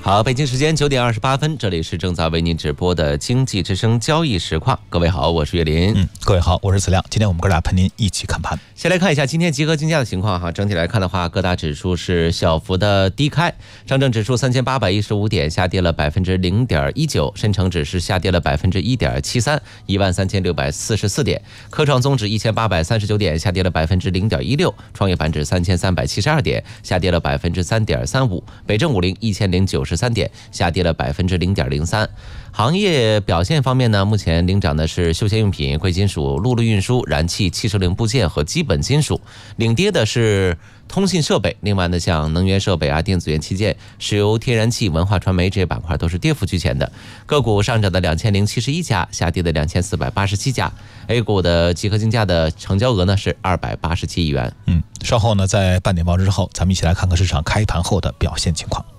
好，北京时间9点28分，这里是正在为您直播的经济之声交易实况。各位好，我是岳林。 各位好，我是子亮。今天我们哥俩陪您一起看盘。 先来看一下今天集合竞价的情况哈。整体来看的话，各大指数是小幅的低开，上证指数3815点，下跌了0.19%；深成指数下跌了1.73%，13644点；科创综指1839点，下跌了0.16%；创业板指3372点，下跌了3.35%；北证50 1093点，下跌了0.03%。行业表现方面呢，目前领涨的是休闲用品、贵金属、陆路运输、燃气、汽车零部件和基本金属，领跌的是通信设备。另外呢，像能源设备啊、电子元器件、石油、天然气、文化传媒这些板块都是跌幅居前的。个股上涨的2071家，下跌的2487家。A 股的集合竞价的成交额呢是287亿元。 稍后呢，在半点报之后，咱们一起来看看市场开盘后的表现情况。